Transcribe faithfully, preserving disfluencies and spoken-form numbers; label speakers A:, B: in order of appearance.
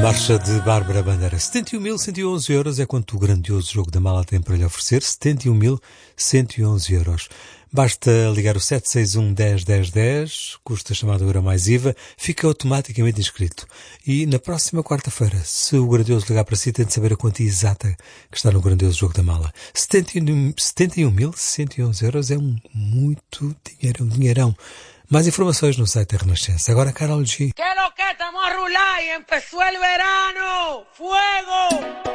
A: marcha de Bárbara Bandeira. setenta e um mil cento e onze euros é quanto o grandioso jogo da mala tem para lhe oferecer. setenta e um mil cento e onze euros. Basta ligar o sete seis um, dez, dez, dez, custa a chamada Euro mais I V A, fica automaticamente inscrito. E na próxima quarta-feira, se o grandioso ligar para si, tem de saber a quantia exata que está no grandioso jogo da mala. setenta e um mil cento e onze euros é um muito dinheiro, um dinheirão. Mais informações no site da Renascença. Agora, Karol G.
B: ¿Qué lo que estamos a rular y empezó el verano? ¡Fuego!